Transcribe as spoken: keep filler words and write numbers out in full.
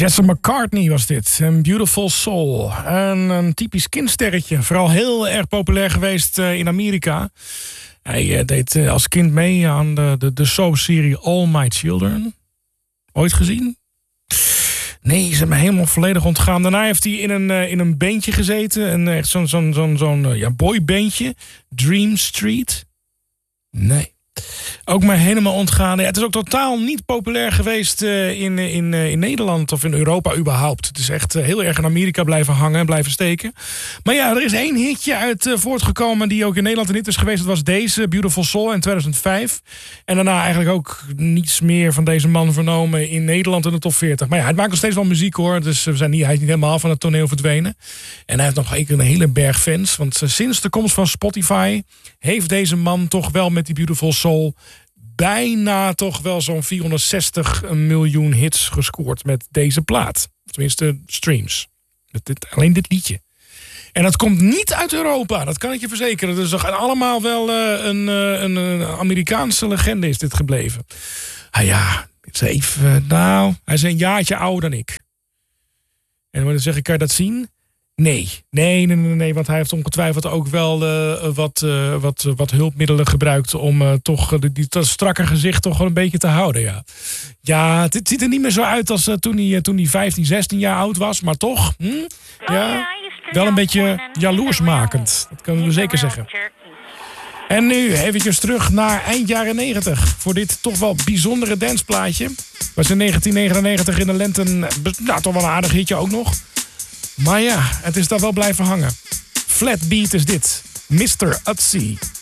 Jesse McCartney was dit. Een Beautiful Soul. En een typisch kindsterretje. Vooral heel erg populair geweest uh, in Amerika. Hij uh, deed uh, als kind mee aan de, de, de soapserie All My Children. Ooit gezien? Nee, is me helemaal volledig ontgaan. Daarna heeft hij in een, uh, in een bandje gezeten. Een, echt zo'n zo'n zo'n zo'n uh, ja, boybandje. Dream Street. Nee. Ook maar helemaal ontgaan. Ja, het is ook totaal niet populair geweest uh, in, in, uh, in Nederland of in Europa überhaupt. Het is echt uh, heel erg in Amerika blijven hangen en blijven steken. Maar ja, er is één hitje uit uh, voortgekomen die ook in Nederland een hit is geweest. Dat was deze, Beautiful Soul, in tweeduizend vijf. En daarna eigenlijk ook niets meer van deze man vernomen in Nederland in de top veertig. Maar ja, hij maakt nog steeds wel muziek hoor. Dus we zijn niet, hij is niet helemaal van het toneel verdwenen. En hij heeft nog een hele berg fans. Want uh, sinds de komst van Spotify heeft deze man toch wel met die Beautiful Soul bijna toch wel zo'n vierhonderdzestig miljoen hits gescoord met deze plaat. Tenminste, streams. Met dit, alleen dit liedje. En dat komt niet uit Europa, dat kan ik je verzekeren. Dus toch allemaal wel uh, een, uh, een, een Amerikaanse legende is dit gebleven. Ah ja, even, nou, hij is een jaartje ouder dan ik. En dan zeg ik, kan je dat zien? Nee. Nee, nee, nee, nee, want hij heeft ongetwijfeld ook wel uh, wat, uh, wat, uh, wat hulpmiddelen gebruikt om uh, toch uh, die, dat strakke gezicht toch wel een beetje te houden, ja. Ja, het, het ziet er niet meer zo uit als uh, toen, hij, uh, toen hij vijftien, zestien jaar oud was, maar toch, hm? Ja, wel een beetje jaloersmakend. Dat kunnen we zeker zeggen. En nu eventjes terug naar eind jaren negentig. Voor dit toch wel bijzondere danceplaatje. Was in negentien negenennegentig in de lente, nou, toch wel een aardig hitje ook nog. Maar ja, het is daar wel blijven hangen. Flat beat is dit. mister Utsy.